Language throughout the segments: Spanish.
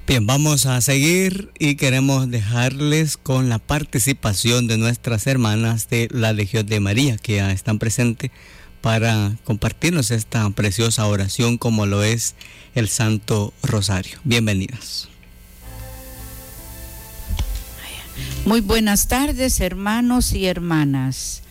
Bien, vamos a seguir y queremos dejarles con la participación de nuestras hermanas de la Legión de María que ya están presentes para compartirnos esta preciosa oración como lo es el Santo Rosario. Bienvenidas. Muy buenas tardes, hermanos y hermanas.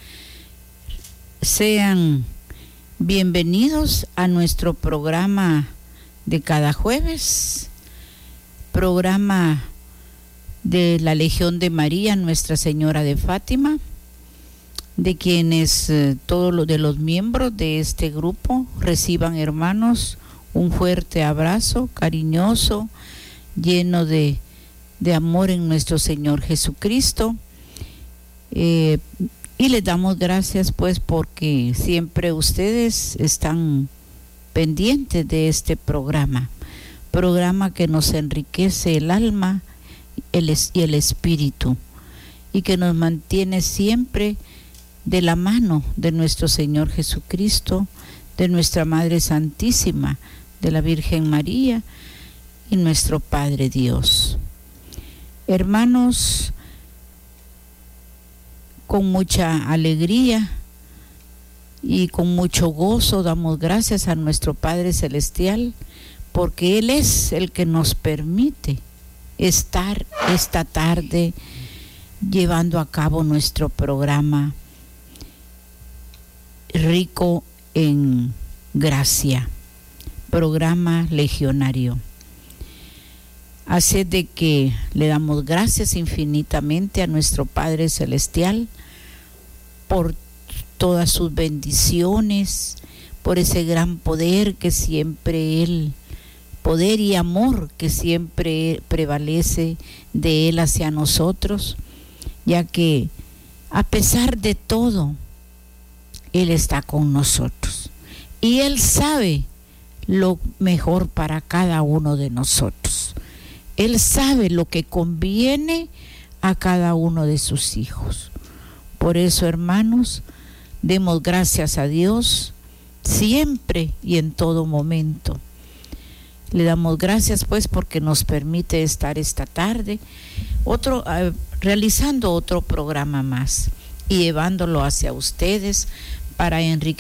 Sean bienvenidos a nuestro programa de cada jueves, programa de la Legión de María, Nuestra Señora de Fátima, de quienes todos los miembros de este grupo reciban, hermanos, un fuerte abrazo cariñoso, lleno de amor en nuestro Señor Jesucristo, y les damos gracias pues porque siempre ustedes están pendientes de este programa que nos enriquece el alma y el espíritu, y que nos mantiene siempre de la mano de nuestro Señor Jesucristo, de nuestra Madre Santísima, de la Virgen María y nuestro Padre Dios. Hermanos, con mucha alegría y con mucho gozo damos gracias a nuestro Padre Celestial, porque Él es el que nos permite estar esta tarde llevando a cabo nuestro programa rico en gracia, programa legionario. Así de que le damos gracias infinitamente a nuestro Padre Celestial por todas sus bendiciones, por ese gran poder que siempre Él, poder y amor que siempre prevalece de Él hacia nosotros, ya que a pesar de todo, Él está con nosotros y Él sabe lo mejor para cada uno de nosotros. Él sabe lo que conviene a cada uno de sus hijos. Por eso, hermanos, demos gracias a Dios siempre y en todo momento. Le damos gracias pues porque nos permite estar esta tarde realizando otro programa más y llevándolo hacia ustedes para enriquecer